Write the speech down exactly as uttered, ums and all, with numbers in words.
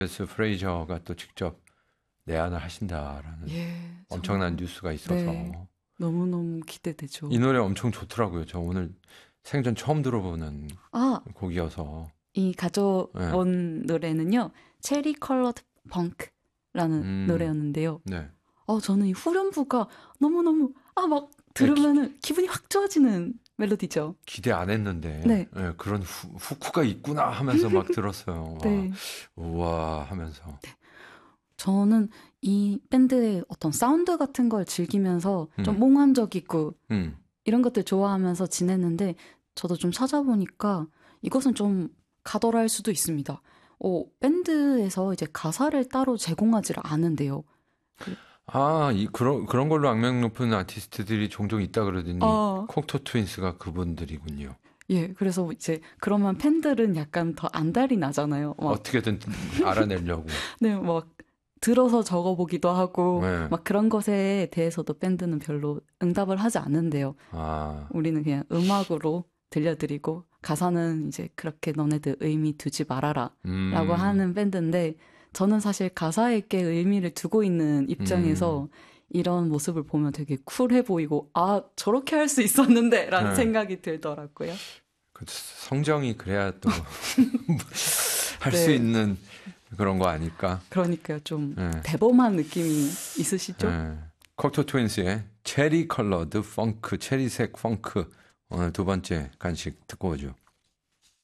그래서 프레이저가 또 직접 내한을 하신다라는 예, 엄청난 정말. 뉴스가 있어서 네, 너무너무 기대되죠. 이 노래 엄청 좋더라고요. 저 오늘 생전 처음 들어보는 아, 곡이어서. 이 네. 가져온 노래는요, 체리 컬러드 펑크라는 음, 노래였는데요. 네. 어, 저는 이 후렴부가 너무너무, 아, 막 네, 기, 들으면은 기분이 확 좋아지는 멜로디죠. 기대 안 했는데 네, 네, 그런 후, 후크가 있구나 하면서 막 들었어요. 와, 네. 우와 하면서. 저는 이 밴드의 어떤 사운드 같은 걸 즐기면서 좀 음, 몽환적이고 음. 이런 것들 좋아하면서 지냈는데 저도 좀 찾아보니까 이것은 좀 가더할 수도 있습니다. 어, 밴드에서 이제 가사를 따로 제공하지 않은데요. 그, 아, 이 그런 그런 걸로 악명 높은 아티스트들이 종종 있다 그러더니 어, 콕토 트윈스가 그분들이군요. 예, 그래서 이제 그러면 팬들은 약간 더 안달이 나잖아요. 막, 어떻게든 알아내려고. 네, 막 들어서 적어보기도 하고 네. 막 그런 것에 대해서도 밴드는 별로 응답을 하지 않는데요. 아, 우리는 그냥 음악으로 들려드리고 가사는 이제 그렇게 너네들 의미 두지 말아라 라고 음, 하는 밴드인데 저는 사실 가사에 꽤 의미를 두고 있는 음, 입장에서 이런 모습을 보면 되게 쿨해 보이고 아 저렇게 할 수 있었는데 라는 네. 생각이 들더라고요. 그 성정이 그래야 또 할 수 네, 있는 그런 거 아닐까? 그러니까요. 좀 네. 대범한 느낌이 있으시죠? 네. 콕토 트윈스의 체리 컬러드 펑크, 체리색 펑크 오늘 두 번째 간식 듣고 오죠.